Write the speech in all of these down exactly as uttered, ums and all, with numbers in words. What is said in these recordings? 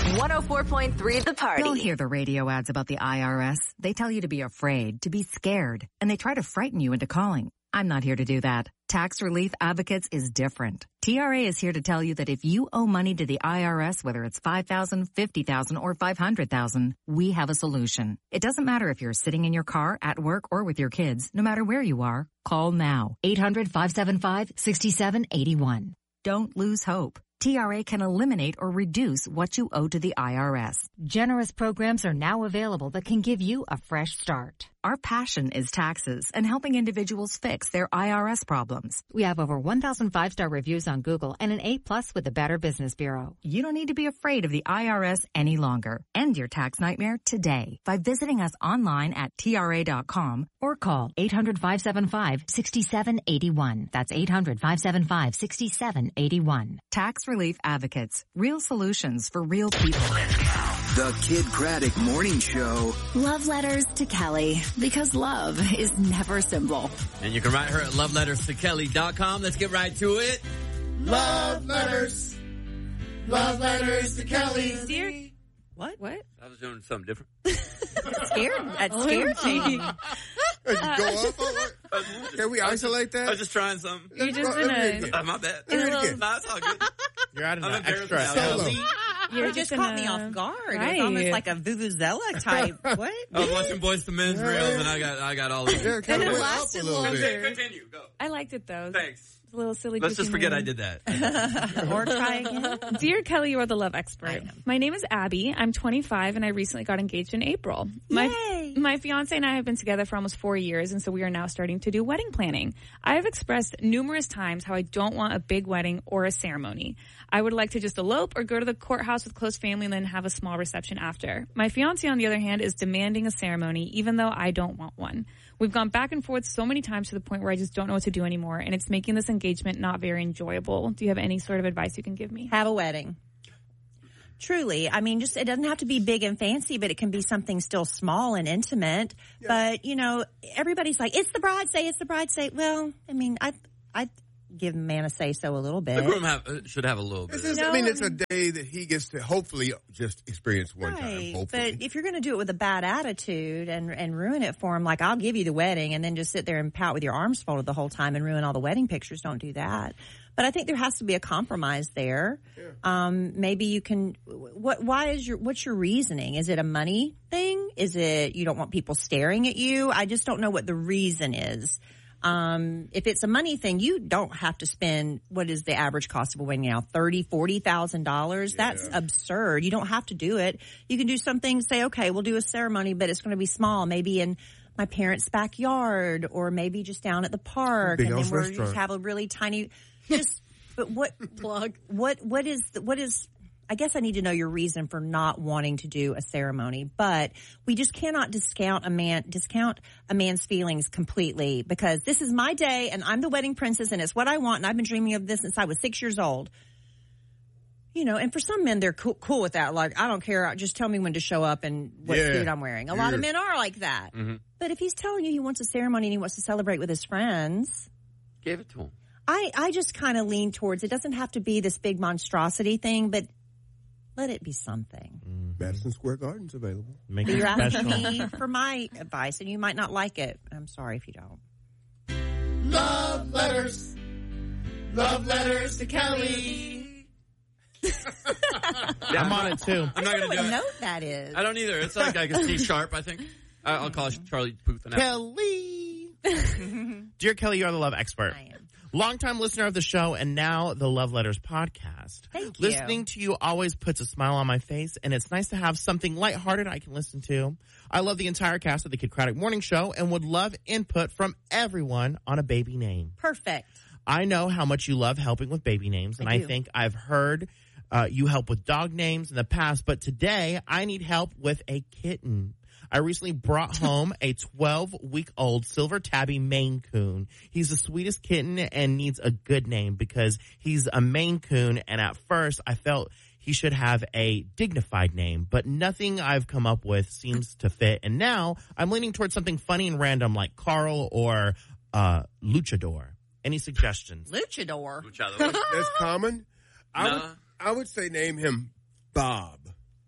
one oh four point three The Party. You'll hear the radio ads about the I R S. They tell you to be afraid, to be scared, and they try to frighten you into calling. I'm not here to do that. Tax Relief Advocates is different. T R A is here to tell you that if you owe money to the I R S, whether it's five thousand dollars, fifty thousand dollars, or five hundred thousand dollars, we have a solution. It doesn't matter if you're sitting in your car, at work, or with your kids. No matter where you are, call now. eight hundred, five seven five, six seven eight one. Don't lose hope. T R A can eliminate or reduce what you owe to the I R S. Generous programs are now available that can give you a fresh start. Our passion is taxes and helping individuals fix their I R S problems. We have over one thousand five-star reviews on Google and an A plus with the Better Business Bureau. You don't need to be afraid of the I R S any longer. End your tax nightmare today by visiting us online at T R A dot com or call eight hundred, five seven five, six seven eight one. That's eight hundred, five seven five, six seven eight one. Tax Relief Advocates. Real solutions for real people. The Kid Craddock Morning Show. Love letters to Kelly, because love is never simple. And you can write her at love letters to kelly dot com. Let's get right to it. Love letters. Love letters to Kelly. Dear, what? What? I was doing something different. Scared? That scared me. Did you go up? Can we isolate I that? was just trying something. You're just in a... Uh, my bad. Do it again. Nah, it's all good. You're out of I'm that embarrassed extra. now. Solo. You're You just in caught a- me off guard. Right. It was almost like a Vuvuzela type. What? I was watching Boys to Men's Yeah. reels, and I got I got all these. Yeah, kind And of it went up a lasted little longer. bit. Continue. Go. I liked it, though. Thanks. It's a little silly. Let's just goofy forget I name. did that. Or try again. Dear Kelly, you are the love expert. I am. My name is Abby. I'm twenty-five, and I recently got engaged in April. My, Yay. my fiance and I have been together for almost four years, and so we are now starting to do wedding planning. I have expressed numerous times how I don't want a big wedding or a ceremony. I would like to just elope or go to the courthouse with close family and then have a small reception after. My fiance, on the other hand, is demanding a ceremony, even though I don't want one. We've gone back and forth so many times to the point where I just don't know what to do anymore, and it's making this engagement not very enjoyable. Do you have any sort of advice you can give me? Have a wedding. Truly. I mean, just, it doesn't have to be big and fancy, but it can be something still small and intimate. Yeah. But, you know, everybody's like, it's the bride say, it's the bride say. Well, I mean, I, I give a man a say so a little bit. The groom have, uh, should have a little bit. This is, No, I mean, it's a day that he gets to hopefully just experience one Right. time. Hopefully. But if you're going to do it with a bad attitude and, and ruin it for him, like I'll give you the wedding and then just sit there and pout with your arms folded the whole time and ruin all the wedding pictures, don't do that. But I think there has to be a compromise there. Yeah. Um, maybe you can, what, why is your, what's your reasoning? Is it a money thing? Is it you don't want people staring at you? I just don't know what the reason is. Um, if it's a money thing, you don't have to spend, what is the average cost of a wedding now? thirty, forty thousand dollars. Yeah. That's absurd. You don't have to do it. You can do something, say, okay, we'll do a ceremony, but it's going to be small, maybe in my parents' backyard or maybe just down at the park. Big And then house we're restaurant. just have a really tiny, just, but what, plug, what, what is, what is, I guess I need to know your reason for not wanting to do a ceremony, but we just cannot discount a man, discount a man's feelings completely because this is my day and I'm the wedding princess and it's what I want and I've been dreaming of this since I was six years old. You know, and for some men, they're cool, cool with that. Like, I don't care. Just tell me when to show up and what Yeah. suit I'm wearing. A lot of men are like that. Mm-hmm. But if he's telling you he wants a ceremony and he wants to celebrate with his friends, Gave it to him. I, I just kind of lean towards it doesn't have to be this big monstrosity thing, but let it be something. Madison Square Garden's available. Make But it you're special. asking me for my advice, and you might not like it. I'm sorry if you don't. Love letters. Love letters to Kelly. Yeah, I'm on it too. I'm not I going don't know to do what it. note that is. I don't either. It's like, like a C sharp, I think. I- I'll call Charlie Puth and Kelly. Dear Kelly, you're the love expert. I am. Longtime listener of the show and now the Love Letters podcast. Thank you. Listening to you always puts a smile on my face, and it's nice to have something lighthearted I can listen to. I love the entire cast of the Kid Craddock Morning Show and would love input from everyone on a baby name. Perfect. I know how much you love helping with baby names, and I I, do. think I've heard uh, you help with dog names in the past, but today I need help with a kitten. I recently brought home a twelve-week-old silver tabby Maine Coon. He's the sweetest kitten and needs a good name because he's a Maine Coon, and at first I felt he should have a dignified name, but nothing I've come up with seems to fit, and now I'm leaning towards something funny and random like Carl or uh, Luchador. Any suggestions? Luchador. Luchador. That's common. I, Nah. would, I would say name him Bob.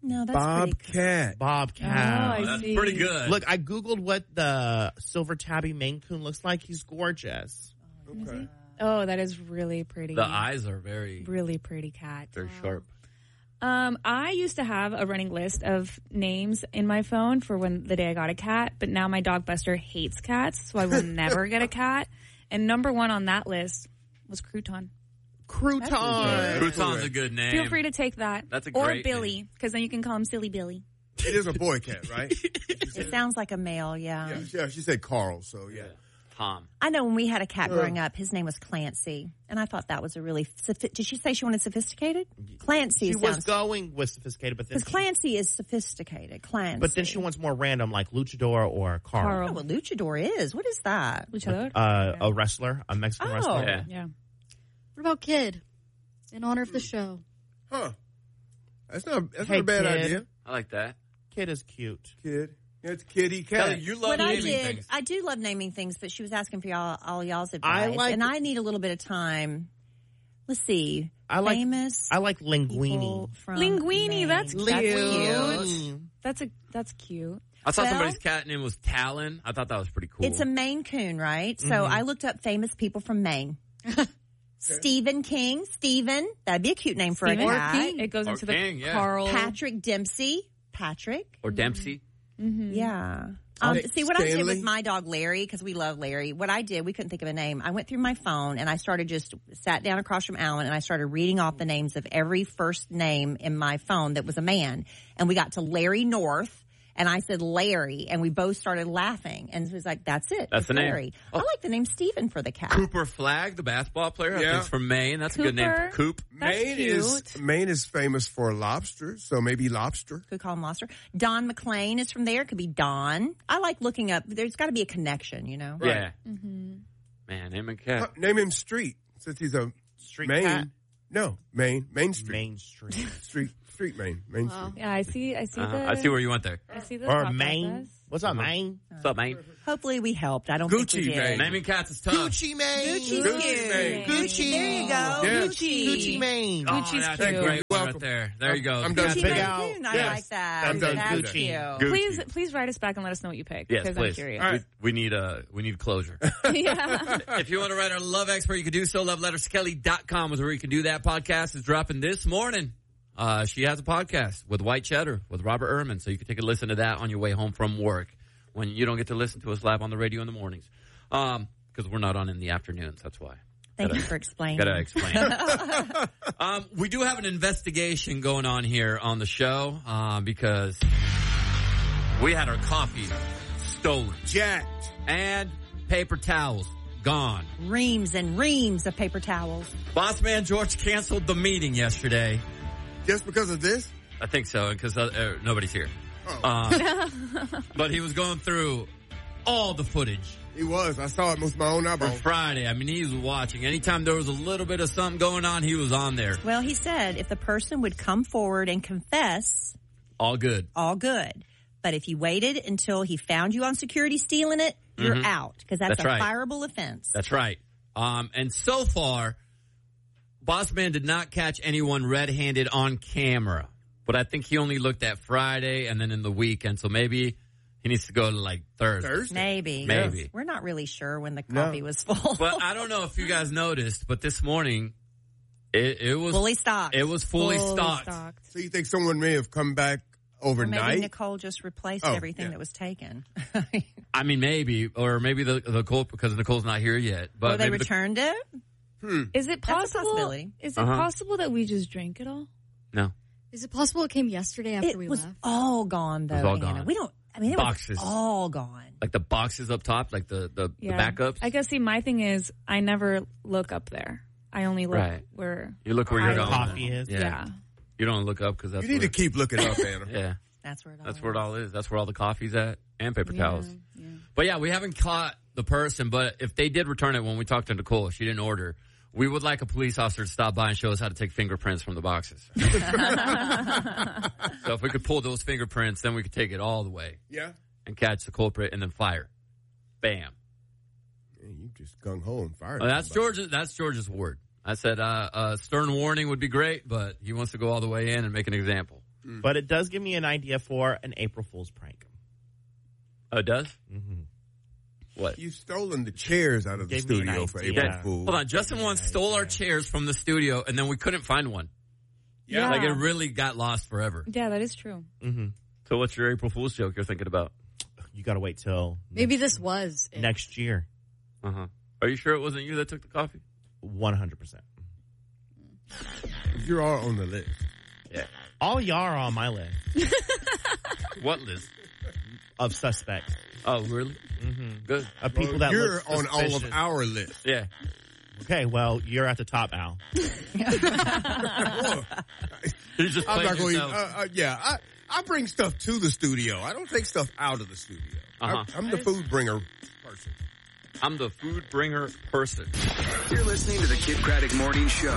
No, that's pretty good. Bobcat. Bobcat. Oh, I That's see. pretty good. Look, I Googled what the silver tabby Maine Coon looks like. He's gorgeous. Okay. Oh, that is really pretty. the eyes are very, Really pretty cat. very sharp. Um, I used to have a running list of names in my phone for when the day I got a cat, but now my dog Buster hates cats, so I will never get a cat. And number one on that list was Crouton. Crouton. Crouton's a good name. Feel free to take that. That's a or great Billy, because then you can call him Silly Billy. It is a boy cat, right? It sounds like a male, yeah. yeah, yeah, she said Carl, so yeah. Tom. I know when we had a cat growing up, his name was Clancy, and I thought that was a really. Sophi- Did she say she wanted sophisticated? Clancy She sounds was going with sophisticated, but then because she, Clancy is sophisticated. Clancy, but then she wants more random, like luchador or I Carl. don't know what luchador is. What is that? Luchador? Uh, a wrestler, a Mexican Oh. wrestler. Yeah. yeah. What about Kid? In honor of the show. Huh. That's not, that's Hey, not a bad kid. idea, I like that. Kid is cute. kid. It's kitty cat. Kelly, you love What I naming did, things. I do love naming things, but she was asking for y'all, all y'all's advice, I like- and I need a little bit of time. Let's see. I like- famous. I like people linguini. from Linguini, Maine. that's That's cute. Linguini. That's a that's cute. I thought Well- somebody's cat name was Talon. I thought that was pretty cool. It's a Maine Coon, right? So Mm-hmm. I looked up famous people from Maine. Stephen King, Stephen, that'd be a cute name for Stephen a cat. King. It goes Or into King, the yeah. Carl. Patrick Dempsey, Patrick. or Dempsey. Yeah. Um, Stanley. see, what I did Stanley. with my dog Larry, because we love Larry, what I did, we couldn't think of a name. I went through my phone and I started just sat down across from Alan and I started reading off the names of every first name in my phone that was a man. And we got to Larry North. And I said Larry, and we both started laughing. And it was like, that's it. That's it's the name. Larry. I like the name Stephen for the cat. Cooper Flagg, the basketball player. I Yeah. think it's from Maine. That's a good name. Cooper. Coop. That's Maine cute. is Maine is famous for lobster, so maybe lobster. Could call him Lobster. Don McLean is from there. Could be Don. I like looking up. There's got to be a connection, you know? Yeah. Mm-hmm. Man, name and Huh, cat. Name him Street, since he's a Street Maine. cat. No, Maine, Main Street, Main Street. Street, Street, Maine, Main Street. Yeah, I see. I see Uh, the. I see where you went there. I see the Or thought Maine. process. What's up, Maine? What's up, Maine? Hopefully we helped. I don't Gucci think we did. Mane. Naming cats is tough. Gucci Maine. Gucci's Gucci cute. Mane. Gucci. There you go. Yeah. Gucci. Gucci Maine. Oh, Gucci's that's a cute. great one right Welcome. there. There you go. I'm done. Gucci Big Mane out. Coon. I Yes. like that. I'm done. That's Gucci. cute. Gucci. Please, please write us back and let us know what you picked. Yes, because please. I'm curious. All right. We, we need a we need closure. yeah. If you want to write our love expert, you can do so. love letters kelly dot com is where you can do that. Podcast is dropping this morning. Uh, she has a podcast with White Cheddar with Robert Ehrman, so you can take a listen to that on your way home from work when you don't get to listen to us live on the radio in the mornings. Um, because we're not on in the afternoons. That's why. Thank Gotta- you for explaining. Gotta explain. um, we do have an investigation going on here on the show uh, because we had our coffee stolen Jacked. and paper towels gone. Reams and reams of paper towels. Boss man George canceled the meeting yesterday. Just because of this? I think so, because uh, uh, nobody's here. Oh. Uh, but he was going through all the footage He was. I saw it with my own from eyeball. Friday. I mean, he was watching. Anytime there was a little bit of something going on, he was on there. Well, he said if the person would come forward and confess, All good. all good. But if you waited until he found you on security stealing it, you're Mhm. out because that's, That's a right. fireable offense. That's right. Um, and so far, Boss Man did not catch anyone red-handed on camera. But I think he only looked at Friday and then in the weekend. So maybe he needs to go to like Thursday. Thursday? Maybe. Maybe. We're not really sure when the No. coffee was full. But I don't know if you guys noticed, but this morning it, it was fully stocked. it was fully, Fully stocked. stocked. So you think someone may have come back Or maybe overnight? Nicole just replaced Oh, everything yeah. that was taken. I mean, maybe, or maybe the the Cole because Nicole's not here yet. But or they maybe the- returned it. Is it That's a possible? possibility. Is it Uh-huh. possible that we just drank it all? no. Is it possible it came yesterday after It we was left? all gone, though, was all Hannah. gone. We don't, I mean, it Boxes. was all gone. Like the boxes up top, like the the, Yeah. the backups. I guess. See, my thing is, I never look up there. I only look Right. where. You look where I- you're going. Coffee is. Yeah. Yeah. You don't look up because that's You need where, to keep looking up, Anna. yeah. That's where it all That's where it is. all is. That's where all the coffee's at and paper Yeah, towels. yeah. But yeah, we haven't caught the person. But if they did return it when we talked to Nicole, she didn't order. We would like a police officer to stop by and show us how to take fingerprints from the boxes. So if we could pull those fingerprints, then we could take it all the way Yeah? and catch the culprit and then fire. Bam. Man, you just gung-ho and fired. Well, that's somebody. George's. That's George's word. I said uh, a stern warning would be great, but he wants to go all the way in and make an example. Mm. But it does give me an idea for an April Fool's prank. Oh, it does? Mm-hmm. What? You've stolen the chairs out of the Gave me an studio for idea. April Fool. Hold on. Justin once stole our chairs from the studio, and then we couldn't find one. Yeah. Like, it really got lost forever. Yeah, that is true. Mm-hmm. So what's your April Fool's joke you're thinking about? You got to wait till Maybe this was it. next year. Uh-huh. Are you sure it wasn't you that took the coffee? one hundred percent. You're all on the list. Yeah. All y'all are on my list What list? of suspects. Oh, really? Mm-hmm. Good. Of people Well, that you're look on all of suspicious. our list. Yeah. Okay, well, you're at the top, Al. You're just I'm playing not going. yourself. Uh, uh, yeah, I I bring stuff to the studio. I don't take stuff out of the studio. Uh-huh. I, I'm the food bringer person. I'm the food bringer person. You're listening to the Kid Craddock Morning Show.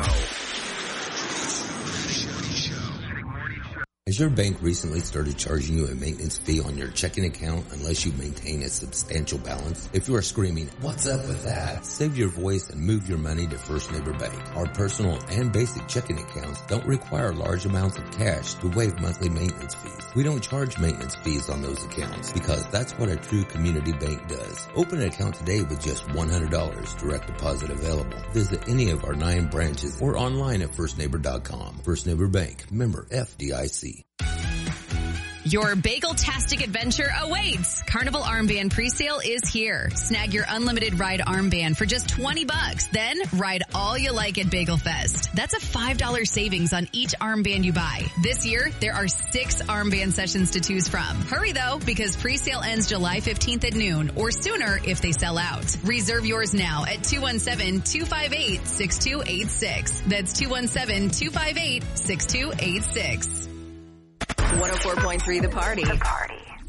Has your bank recently started charging you a maintenance fee on your checking account unless you maintain a substantial balance? If you are screaming, "What's up with that?" save your voice and move your money to First Neighbor Bank. Our personal and basic checking accounts don't require large amounts of cash to waive monthly maintenance fees. We don't charge maintenance fees on those accounts because that's what a true community bank does. Open an account today with just one hundred dollars, direct deposit available. Visit any of our nine branches or online at first neighbor dot com. First Neighbor Bank, member F D I C. Your bagel-tastic adventure awaits. Carnival Armband presale is here. Snag your unlimited ride armband for just twenty bucks. Then ride all you like at Bagel Fest. That's a five dollars savings on each armband you buy. This year, there are six armband sessions to choose from. Hurry though, because presale ends July fifteenth at noon or sooner if they sell out. Reserve yours now at two one seven, two five eight, six two eight six. That's two one seven, two five eight, six two eight six. one oh four point three The Party. The Party.